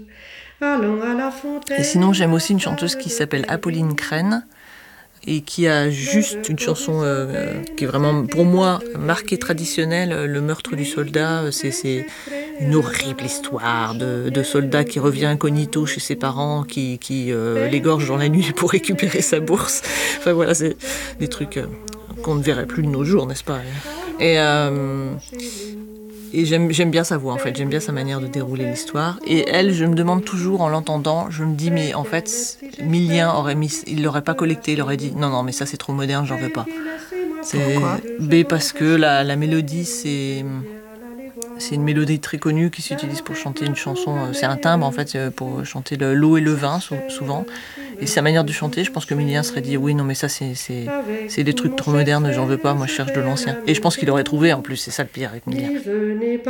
Allons à la fontaine. Et sinon, j'aime aussi une chanteuse qui s'appelle Apolline Crène et qui a juste une chanson qui est vraiment, pour moi, marquée traditionnelle, Le meurtre du soldat. C'est une horrible histoire de soldat qui revient incognito chez ses parents, qui l'égorge dans la nuit pour récupérer sa bourse. Enfin voilà, c'est des trucs qu'on ne verrait plus de nos jours, n'est-ce pas? Et, euh, et j'aime bien sa voix, en fait. J'aime bien sa manière de dérouler l'histoire. Et elle, je me demande toujours, en l'entendant, je me dis, mais en fait, Millien il l'aurait pas collecté, il aurait dit, non, mais ça c'est trop moderne, j'en veux pas. Pourquoi ? Parce que la mélodie, c'est une mélodie très connue qui s'utilise pour chanter une chanson. C'est un timbre, en fait, pour chanter l'eau et le vin, souvent. Et sa manière de chanter, je pense que Millien serait dit, oui, non, mais ça, c'est des trucs trop modernes, j'en veux pas, moi je cherche de l'ancien. Et je pense qu'il aurait trouvé, en plus, c'est ça le pire avec Millien.